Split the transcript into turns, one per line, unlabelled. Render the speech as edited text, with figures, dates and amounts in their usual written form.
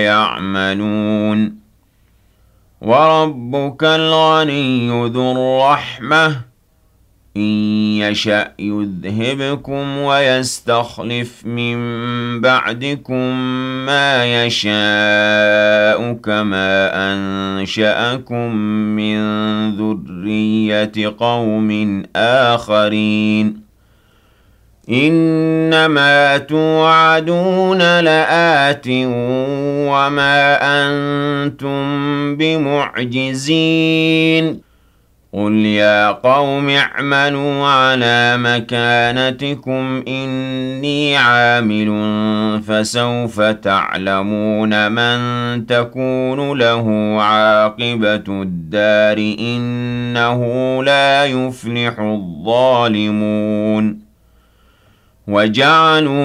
يعملون وربك الغني ذو الرحمة إن يشأ يذهبكم ويستخلف من بعدكم ما يشاء كما أنشأكم من ذرية قوم آخرين إنما توعدون لآت وما أنتم بمعجزين قل يا قوم اعملوا على مكانتكم إني عامل فسوف تعلمون من تكون له عاقبة الدار إنه لا يفلح الظالمون وجعلوا